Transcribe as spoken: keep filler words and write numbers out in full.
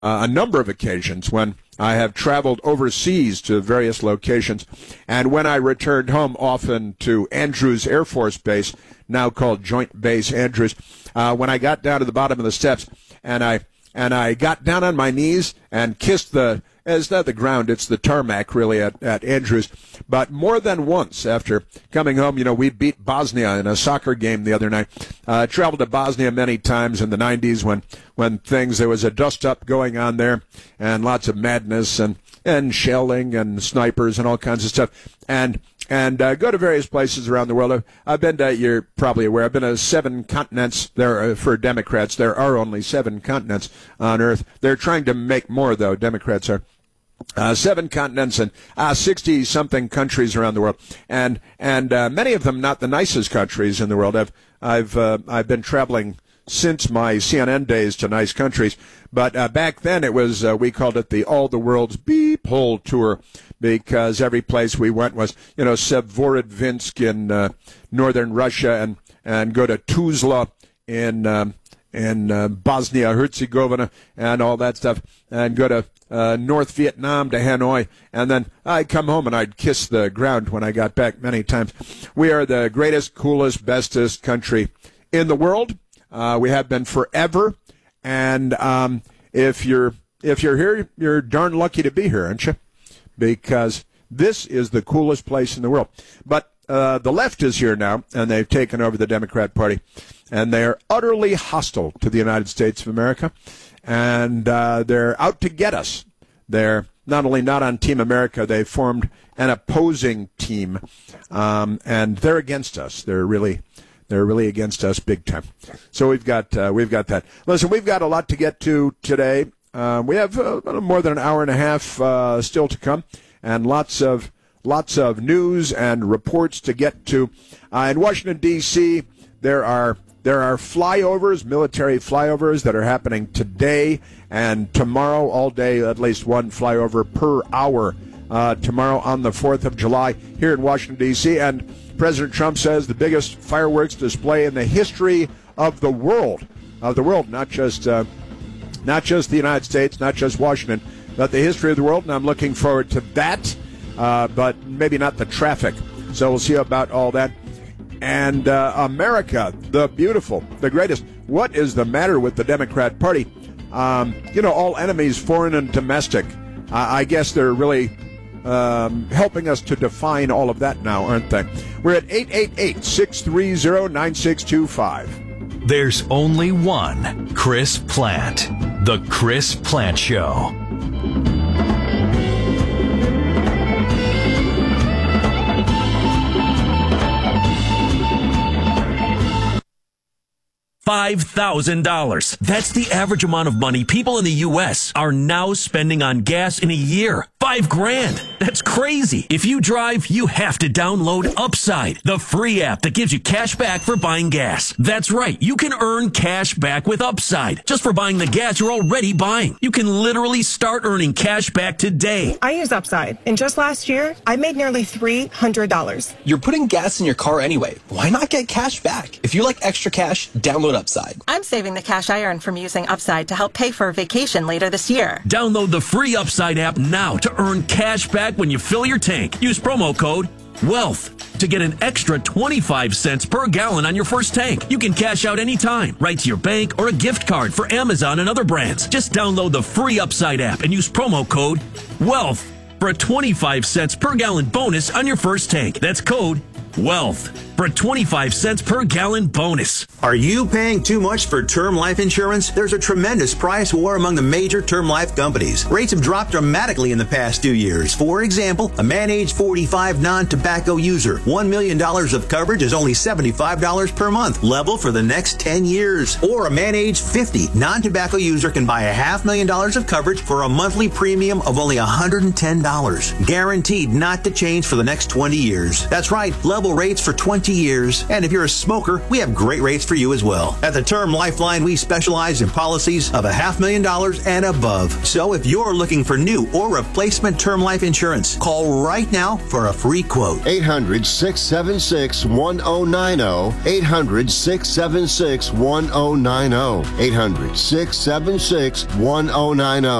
uh, a number of occasions when I have traveled overseas to various locations. And when I returned home, often to Andrews Air Force Base, now called Joint Base Andrews, uh, when I got down to the bottom of the steps and I and I got down on my knees and kissed the, it's not the ground, it's the tarmac really at, at Andrews. But more than once after coming home, you know, we beat Bosnia in a soccer game the other night. Uh, traveled to Bosnia many times in the nineties when, when things, there was a dust-up going on there and lots of madness and, and shelling and snipers and all kinds of stuff. And and uh, go to various places around the world. I've, I've been to, you're probably aware, I've been to seven continents. There are, for Democrats, there are only seven continents on Earth. They're trying to make more, though, Democrats are. Uh, seven continents and uh, sixty-something countries around the world, and and uh, many of them not the nicest countries in the world. I've I've uh, I've been traveling since my C N N days to nice countries, but uh, back then it was uh, we called it the All the World's Beep Hole Tour, because every place we went was, you know, Severodvinsk in uh, northern Russia, and and go to Tuzla in um, in uh, Bosnia Herzegovina and all that stuff, and go to Uh, North Vietnam to Hanoi, and then I'd come home and I'd kiss the ground when I got back many times. We are the greatest, coolest, bestest country in the world. Uh, we have been forever, and um, if you're if you're here, you're darn lucky to be here, aren't you? Because this is the coolest place in the world. But uh, the left is here now, and they've taken over the Democrat Party, and they are utterly hostile to the United States of America. And uh, they're out to get us. They're not only not on Team America, they've formed an opposing team, um, and they're against us. They're really, they're really against us big time. So we've got, uh, we've got that. Listen, we've got a lot to get to today. Uh, we have uh, more than an hour and a half uh, still to come, and lots of, lots of news and reports to get to. Uh, in Washington D C, there are. There are flyovers, military flyovers, that are happening today and tomorrow, all day, at least one flyover per hour uh, tomorrow on the fourth of July here in Washington, D C. And President Trump says the biggest fireworks display in the history of the world, of the world, not just, uh, not just the United States, not just Washington, but the history of the world. And I'm looking forward to that, uh, but maybe not the traffic. So we'll see about all that. And uh, America, the beautiful, the greatest. What is the matter with the Democrat Party? Um, you know, all enemies, foreign and domestic. Uh, I guess they're really um, helping us to define all of that now, aren't they? We're at eight eight eight, six three zero, nine six two five. There's only one Chris Plante. The Chris Plante Show. five thousand dollars. That's the average amount of money people in the U S are now spending on gas in a year. Five grand. That's crazy. If you drive, you have to download Upside, the free app that gives you cash back for buying gas. That's right. You can earn cash back with Upside just for buying the gas you're already buying. You can literally start earning cash back today. I use Upside, and just last year, I made nearly three hundred dollars. You're putting gas in your car anyway. Why not get cash back? If you like extra cash, download Upside. I'm saving the cash I earn from using Upside to help pay for a vacation later this year. Download the free Upside app now to earn cash back when you fill your tank. Use promo code WEALTH to get an extra twenty-five cents per gallon on your first tank. You can cash out anytime, right to your bank or a gift card for Amazon and other brands. Just download the free Upside app and use promo code WEALTH for a twenty-five cents per gallon bonus on your first tank. That's code WEALTH for a twenty-five cents per gallon bonus. Are you paying too much for term life insurance? There's a tremendous price war among the major term life companies. Rates have dropped dramatically in the past two years. For example, a man age forty-five non-tobacco user, one million dollars of coverage is only seventy-five dollars per month, level for the next ten years. Or a man age fifty non-tobacco user can buy a half million dollars of coverage for a monthly premium of only one hundred ten dollars. Guaranteed not to change for the next twenty years. That's right, level reliable rates for twenty years. And if you're a smoker, we have great rates for you as well. At the Term Lifeline, we specialize in policies of a half million dollars and above. So if you're looking for new or replacement term life insurance, call right now for a free quote. eight hundred, six seven six, one oh nine oh. eight hundred, six seven six, one oh nine oh. eight hundred, six seven six, one oh nine oh.